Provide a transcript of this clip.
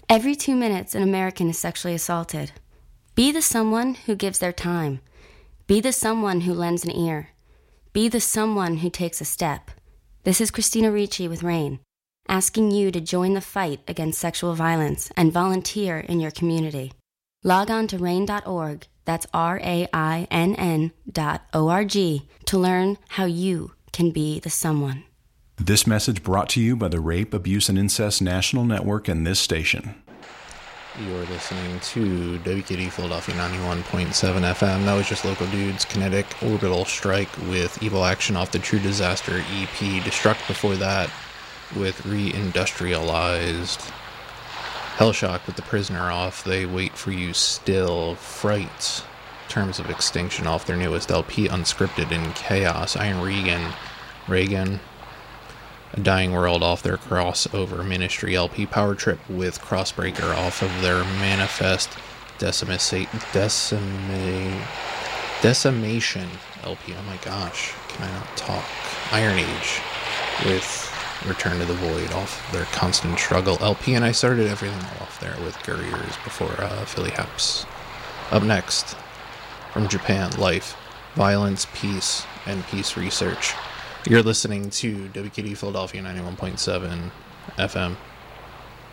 Every 2 minutes, an American is sexually assaulted. Be the someone who gives their time. Be the someone who lends an ear. Be the someone who takes a step. This is Christina Ricci with RAINN, asking you to join the fight against sexual violence and volunteer in your community. Log on to rainn.org, that's RAINN.org, to learn how you can be the someone. This message brought to you by the Rape, Abuse, and Incest National Network and this station. You're listening to WKD Philadelphia 91.7 FM. That was just Local Dudes, Kinetic, Orbital Strike with Evil Action off the True Disaster EP. Destruct before that with Reindustrialized. Hellshock with The Prisoner off They Wait For You Still. Fright, Terms of Extinction off their newest LP, Unscripted in Chaos. Iron Reagan, A Dying World off their Crossover Ministry LP. Power Trip with Crossbreaker off of their Manifest Decimation LP. Oh my gosh, can I not talk? Iron Age with Return to the Void off their Constant Struggle LP. And I started everything off there with Guerriers before Philly Haps. Up next, from Japan, Life, Violence, Peace, and Peace Research. You're listening to WKD Philadelphia 91.7 FM.